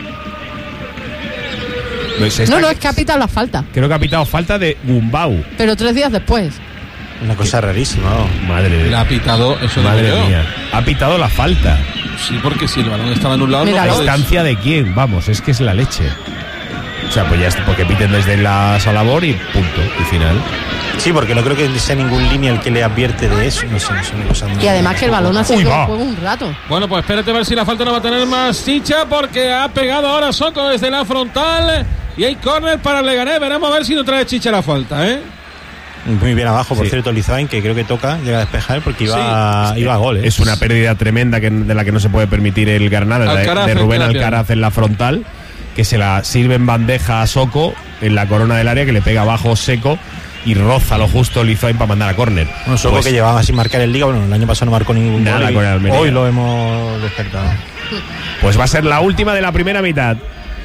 Pues no, no, es que ha pitado la falta. Creo que ha pitado falta de Gumbau. Pero tres días después. Una cosa rarísima, ¿no? Madre mía. Le ha pitado, eso Madre mía. Ha pitado la falta. Sí, porque si el balón estaba en un lado. ¿La distancia de quién? Vamos, es que es la leche. O sea, pues ya está, porque piten desde la Salabor y punto, y final. Sí, porque no creo que sea ningún línea el que le advierte de eso. No sé, no sé, no sé, no sé. Y además que el balón ha sido un juego un rato. Bueno, pues espérate a ver si la falta no va a tener más chicha, porque ha pegado ahora Soco desde la frontal. Y hay córner para el Leganés. Veremos a ver si no trae chicha la falta, ¿eh? Muy bien abajo, por sí. cierto, Lizain, que creo que toca, llega a despejar porque iba, sí, iba a gol. ¿eh? Es una pérdida tremenda que, de la que no se puede permitir el Granada, Alcaraz, de, de Rubén Alcaraz en la frontal, que se la sirve en bandeja a Soco en la corona del área, que le pega abajo seco y roza lo justo Lizain para mandar a córner. Bueno, Soco pues, que llevaba sin marcar el Liga, bueno, el año pasado no marcó ningún nada gol. Con el Almería. Hoy lo hemos despertado. Pues va a ser la última de la primera mitad.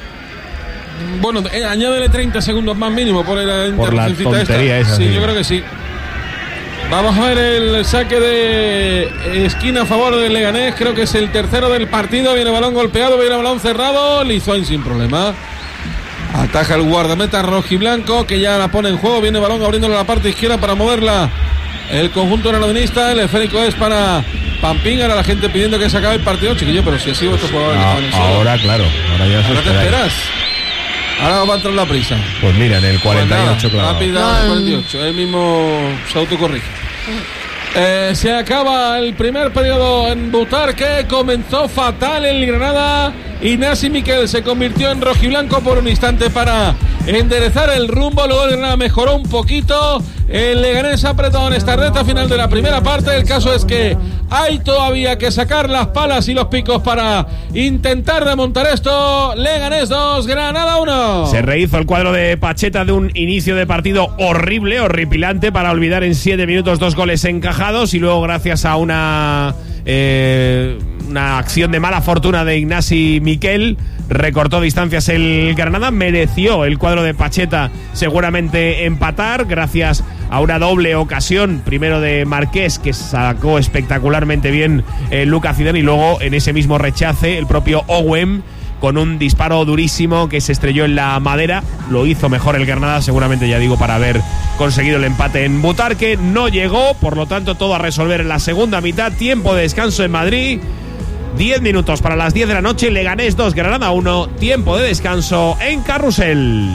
Bueno, eh, añádele treinta segundos más mínimo por la por la tontería esta. Esa, sí, sí, yo creo que sí. Vamos a ver el saque de esquina a favor del Leganés. Creo que es el tercero del partido. Viene balón golpeado, viene balón cerrado. Lizain sin problema. Ataja el guardameta rojiblanco, que ya la pone en juego. Viene balón abriéndole la parte izquierda para moverla el conjunto granadinista. El esférico es para Pampín. Ahora la gente pidiendo que se acabe el partido, chiquillo, pero si así vuestros jugadores ah, que ahora, claro. Ahora ya se ahora te esperas. Ahora va a entrar la prisa. Pues mira, en el cuarenta y ocho, claro. Rápida, el cuarenta y ocho. Él mismo se autocorrige. Eh, se acaba el primer periodo en Butarque. Comenzó fatal el Granada. Ignasi Miquel se convirtió en rojiblanco por un instante para enderezar el rumbo. Luego el Granada mejoró un poquito. El Leganés ha apretado en esta recta final de la primera parte. El caso es que hay todavía que sacar las palas y los picos para intentar remontar esto. Leganés dos, Granada uno. Se rehizo el cuadro de Pacheta de un inicio de partido horrible, horripilante, para olvidar en siete minutos dos goles encajados, y luego gracias a una eh, una acción de mala fortuna de Ignasi Miquel recortó distancias el Granada. Mereció el cuadro de Pacheta seguramente empatar gracias a una doble ocasión, primero de Marqués, que sacó espectacularmente bien eh, Lucas Zidane, y luego en ese mismo rechace el propio Owen con un disparo durísimo que se estrelló en la madera. Lo hizo mejor el Granada, seguramente, ya digo, para haber conseguido el empate en Butarque. No llegó, por lo tanto todo a resolver en la segunda mitad. Tiempo de descanso en Madrid, diez minutos para las diez de la noche. Leganés dos, Granada uno. Tiempo de descanso en Carrusel.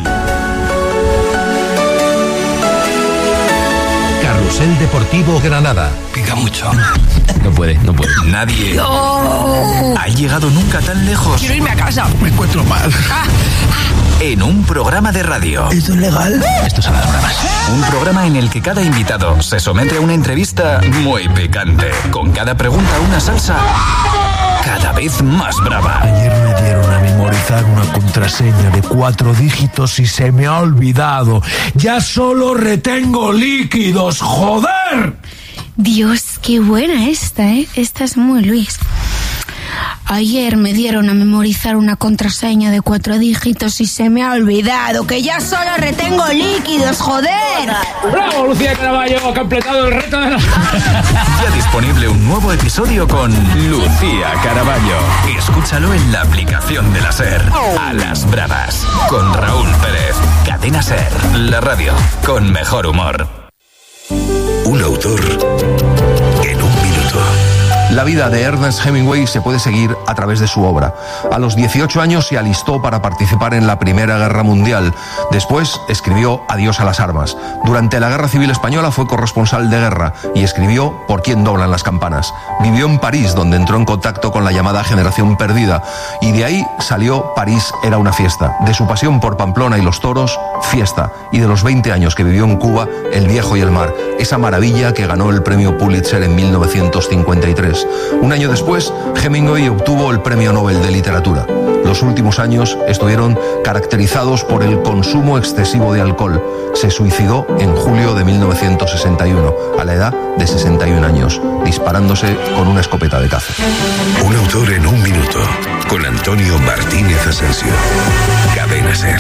Carrusel Deportivo Granada. Pica mucho. No puede, no puede. Nadie no. ha llegado nunca tan lejos. Quiero irme a casa. Me encuentro mal. Ah. En un programa de radio. ¿Esto es legal? Esto es a las bravas. Un programa en el que cada invitado se somete a una entrevista muy picante. Con cada pregunta una salsa cada vez más brava. Ayer me dieron a memorizar una contraseña de cuatro dígitos y se me ha olvidado. Ya solo retengo líquidos, ¡joder! Dios, qué buena esta, ¿eh? Esta es muy Luis. Ayer me dieron a memorizar una contraseña de cuatro dígitos y se me ha olvidado que ya solo retengo líquidos, joder. ¡Bravo, Lucía Caraballo! Ha completado el reto de la... Ya disponible un nuevo episodio con Lucía Caraballo. Escúchalo en la aplicación de la SER. A las bravas, con Raúl Pérez. Cadena SER, la radio con mejor humor. Un autor en un minuto. La vida de Ernest Hemingway se puede seguir a través de su obra. A los dieciocho años se alistó para participar en la Primera Guerra Mundial. Después escribió Adiós a las armas. Durante la Guerra Civil Española fue corresponsal de guerra y escribió Por quién doblan las campanas. Vivió en París, donde entró en contacto con la llamada generación perdida, y de ahí salió París era una fiesta. De su pasión por Pamplona y los toros, fiesta. Y de los veinte años que vivió en Cuba, El viejo y el mar, esa maravilla que ganó el premio Pulitzer en mil novecientos cincuenta y tres. Un año después, Hemingway obtuvo el Premio Nobel de Literatura. Los últimos años estuvieron caracterizados por el consumo excesivo de alcohol. Se suicidó en julio de mil novecientos sesenta y uno, a la edad de sesenta y un años, disparándose con una escopeta de caza. Un autor en un minuto, con Antonio Martínez Asensio. Cadena SER.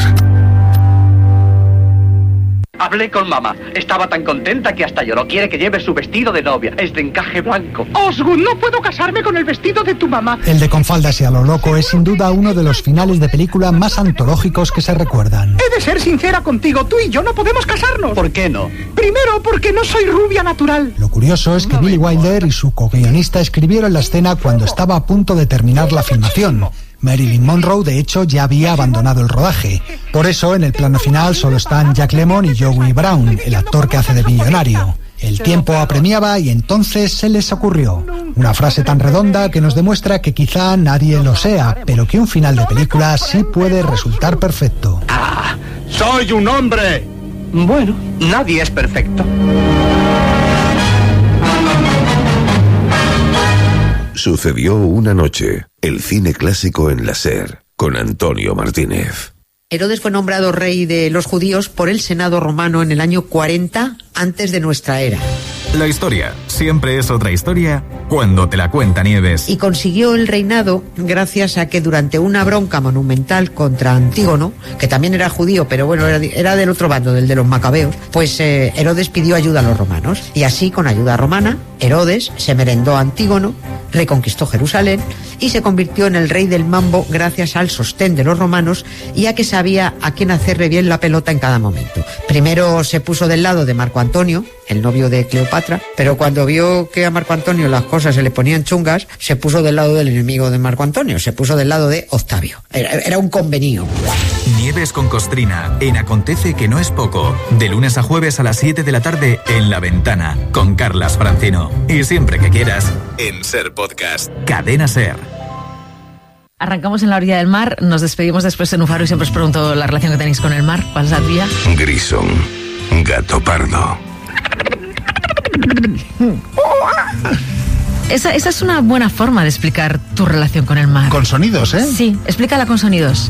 Hablé con mamá. Estaba tan contenta que hasta lloró. Quiere que lleve su vestido de novia. Es de encaje blanco. Osgood, no puedo casarme con el vestido de tu mamá. El de Con faldas y a lo loco es sin duda uno de los finales de película más antológicos que se recuerdan. He de ser sincera contigo. Tú y yo no podemos casarnos. ¿Por qué no? Primero, porque no soy rubia natural. Lo curioso es que Billy Wilder y su co-guionista escribieron la escena cuando estaba a punto de terminar la filmación. Marilyn Monroe, de hecho, ya había abandonado el rodaje. Por eso, en el plano final solo están Jack Lemmon y Joey Brown, el actor que hace de millonario. El tiempo apremiaba y entonces se les ocurrió una frase tan redonda que nos demuestra que quizá nadie lo sea, pero que un final de película sí puede resultar perfecto. ¡Ah! ¡Soy un hombre! Bueno, nadie es perfecto. Sucedió una noche. El cine clásico en la SER, con Antonio Martínez. Herodes fue nombrado rey de los judíos por el Senado romano en el año cuarenta antes de nuestra era. La historia siempre es otra historia cuando te la cuenta Nieves. Y consiguió el reinado gracias a que durante una bronca monumental contra Antígono, que también era judío, pero bueno, era, era del otro bando, del de los macabeos, pues eh, Herodes pidió ayuda a los romanos. Y así, con ayuda romana, Herodes se merendó a Antígono, reconquistó Jerusalén y se convirtió en el rey del mambo gracias al sostén de los romanos y a que sabía a quién hacerle bien la pelota en cada momento. Primero se puso del lado de Marco Antonio, el novio de Cleopatra, pero cuando vio que a Marco Antonio las cosas se le ponían chungas, se puso del lado del enemigo de Marco Antonio, se puso del lado de Octavio. Era, era un convenio. Nieves con Costrina, en Acontece que no es poco, de lunes a jueves a las siete de la tarde en La Ventana, con Carlas Francino. Y siempre que quieras, en SER Podcast. Cadena SER. Arrancamos en la orilla del mar, nos despedimos después en un faro y siempre os pregunto la relación que tenéis con el mar. ¿Cuál es la tuya? Grison, gato pardo. Esa, esa es una buena forma de explicar tu relación con el mar. Con sonidos, ¿eh? Sí, explícala con sonidos.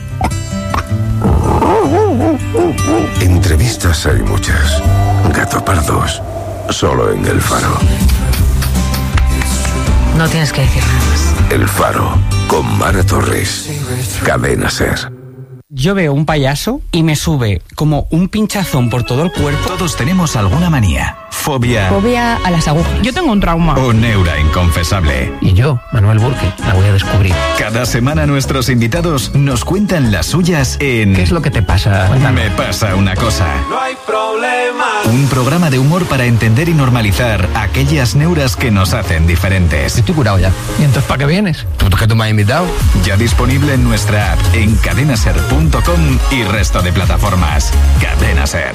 Entrevistas hay muchas. Gato pardos, solo en El Faro. No tienes que decir nada más. El Faro, con Mara Torres. Cadena SER. Yo veo un payaso y me sube como un pinchazón por todo el cuerpo. Todos tenemos alguna manía. Fobia. Fobia a las agujas. Yo tengo un trauma. O neura inconfesable. Y yo, Manuel Burke, la voy a descubrir. Cada semana nuestros invitados nos cuentan las suyas en... ¿Qué es lo que te pasa? Cuéntame. Me pasa una cosa. No hay problema. Un programa de humor para entender y normalizar aquellas neuras que nos hacen diferentes. Estoy curado ya. ¿Y entonces para qué vienes? ¿Tú que tú me has invitado? Ya disponible en nuestra app, en cadena ser punto com y resto de plataformas. Cadena SER.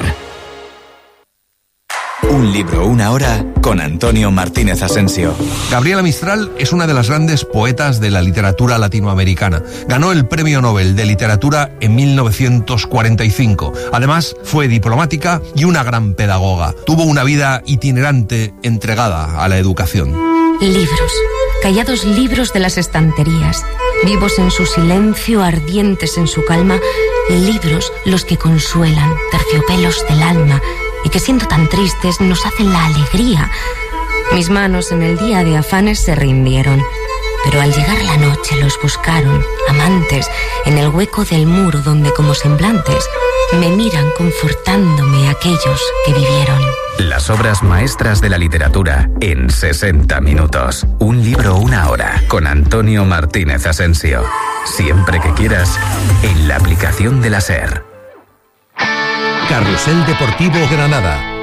Un libro, una hora, con Antonio Martínez Asensio. Gabriela Mistral es una de las grandes poetas de la literatura latinoamericana. Ganó el Premio Nobel de Literatura en mil novecientos cuarenta y cinco. Además, fue diplomática y una gran pedagoga. Tuvo una vida itinerante entregada a la educación. Libros, callados libros de las estanterías, vivos en su silencio, ardientes en su calma, libros los que consuelan, terciopelos del alma, y que siendo tan tristes nos hacen la alegría. Mis manos en el día de afanes se rindieron. Pero al llegar la noche los buscaron, amantes, en el hueco del muro donde como semblantes me miran confortándome aquellos que vivieron. Las obras maestras de la literatura en sesenta minutos. Un libro, una hora, con Antonio Martínez Asensio. Siempre que quieras, en la aplicación de la SER. Carrusel Deportivo Granada.